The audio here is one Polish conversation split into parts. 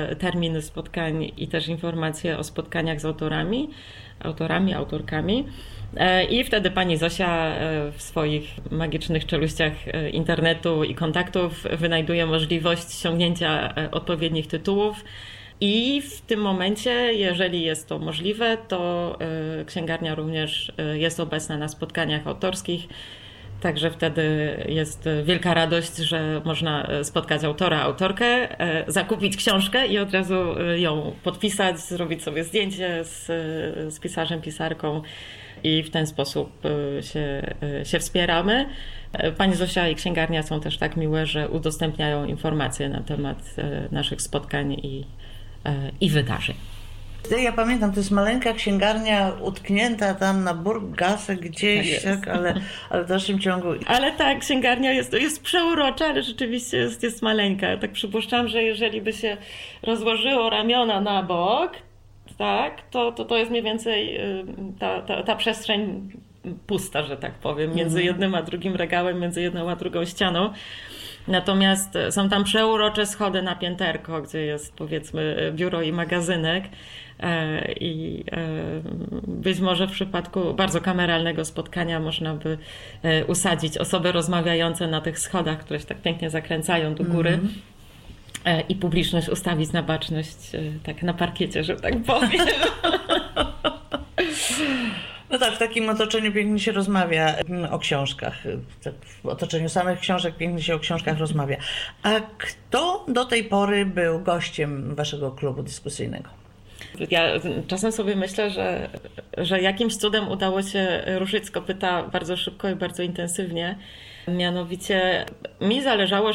terminy spotkań i też informacje o spotkaniach z autorkami. I wtedy pani Zosia w swoich magicznych czeluściach internetu i kontaktów wynajduje możliwość ściągnięcia odpowiednich tytułów. I w tym momencie, jeżeli jest to możliwe, to księgarnia również jest obecna na spotkaniach autorskich. Także wtedy jest wielka radość, że można spotkać autora, autorkę, zakupić książkę i od razu ją podpisać, zrobić sobie zdjęcie z pisarzem, pisarką i w ten sposób się wspieramy. Pani Zosia i księgarnia są też tak miłe, że udostępniają informacje na temat naszych spotkań i wydarzeń. Ja pamiętam, to jest maleńka księgarnia utknięta tam na Burggasse gdzieś, tak, ale w dalszym ciągu... Ale tak, księgarnia jest przeurocza, ale rzeczywiście jest maleńka. Tak przypuszczam, że jeżeli by się rozłożyło ramiona na bok, tak, to jest mniej więcej ta przestrzeń pusta, że tak powiem, między jednym a drugim regałem, między jedną a drugą ścianą. Natomiast są tam przeurocze schody na pięterko, gdzie jest powiedzmy biuro i magazynek i być może w przypadku bardzo kameralnego spotkania można by usadzić osoby rozmawiające na tych schodach, które się tak pięknie zakręcają do góry i publiczność ustawić na baczność tak na parkiecie, że tak powiem. No tak, w takim otoczeniu pięknie się rozmawia o książkach. W otoczeniu samych książek pięknie się o książkach rozmawia. A kto do tej pory był gościem waszego klubu dyskusyjnego? Ja czasem sobie myślę, że jakimś cudem udało się ruszyć z kopyta bardzo szybko i bardzo intensywnie. Mianowicie mi zależało,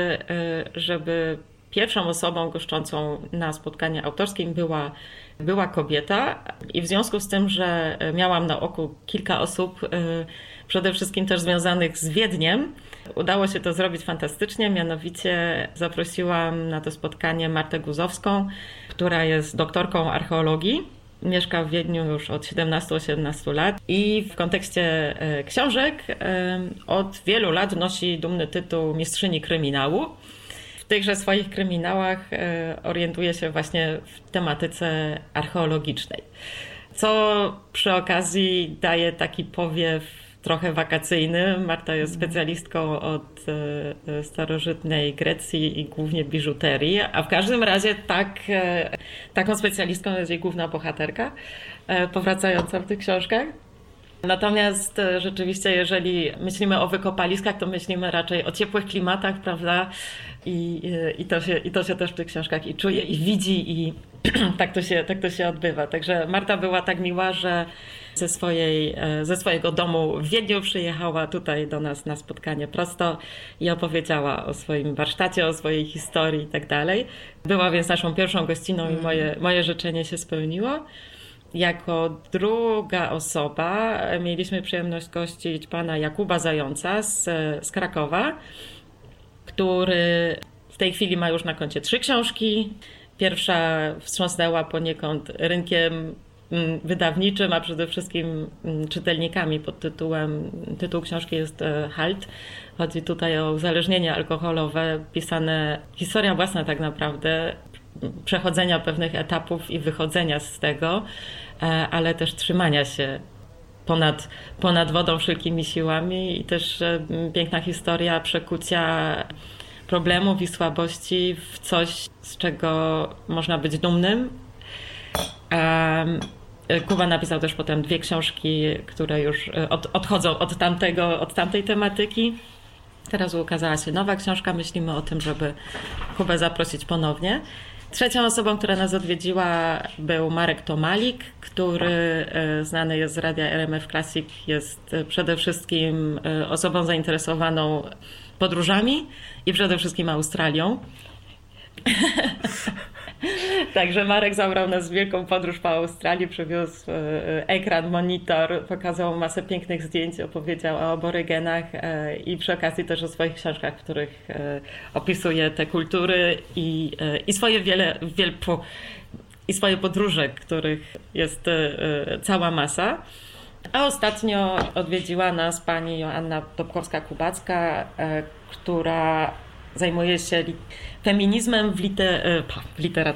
żeby pierwszą osobą goszczącą na spotkaniu autorskim była kobieta i w związku z tym, że miałam na oku kilka osób, przede wszystkim też związanych z Wiedniem, udało się to zrobić fantastycznie, mianowicie zaprosiłam na to spotkanie Martę Guzowską, która jest doktorką archeologii, mieszka w Wiedniu już od 17-18 lat i w kontekście książek od wielu lat nosi dumny tytuł Mistrzyni Kryminału. W tychże swoich kryminałach orientuje się właśnie w tematyce archeologicznej, co przy okazji daje taki powiew trochę wakacyjny. Marta jest specjalistką od starożytnej Grecji i głównie biżuterii, a w każdym razie taką specjalistką jest jej główna bohaterka, powracająca w tych książkach. Natomiast rzeczywiście, jeżeli myślimy o wykopaliskach, to myślimy raczej o ciepłych klimatach, prawda? I to się też w tych książkach i czuje, i widzi, i tak to się odbywa. Także Marta była tak miła, że ze swojego domu w Wiedniu przyjechała tutaj do nas na spotkanie prosto i opowiedziała o swoim warsztacie, o swojej historii i tak dalej. Była więc naszą pierwszą gościną i moje życzenie się spełniło. Jako druga osoba mieliśmy przyjemność gościć pana Jakuba Zająca z Krakowa, który w tej chwili ma już na koncie 3 książki. Pierwsza wstrząsnęła poniekąd rynkiem wydawniczym, a przede wszystkim czytelnikami pod tytuł książki jest Halt. Chodzi tutaj o uzależnienie alkoholowe, pisane, historia własna tak naprawdę, przechodzenia pewnych etapów i wychodzenia z tego, ale też trzymania się ponad wodą wszelkimi siłami i też piękna historia przekucia problemów i słabości w coś, z czego można być dumnym. Kuba napisał też potem 2 książki, które już odchodzą od tamtej tematyki. Teraz ukazała się nowa książka. Myślimy o tym, żeby Kubę zaprosić ponownie. Trzecią osobą, która nas odwiedziła, był Marek Tomalik, który znany jest z radia RMF Classic, jest przede wszystkim osobą zainteresowaną podróżami i przede wszystkim Australią. Także Marek zabrał nas w wielką podróż po Australii, przywiózł ekran, monitor, pokazał masę pięknych zdjęć, opowiedział o aborygenach i przy okazji też o swoich książkach, w których opisuje te kultury i swoje podróże, których jest cała masa. A ostatnio odwiedziła nas pani Joanna Dobkowska-Kubacka, która zajmuje się feminizmem w literaturze.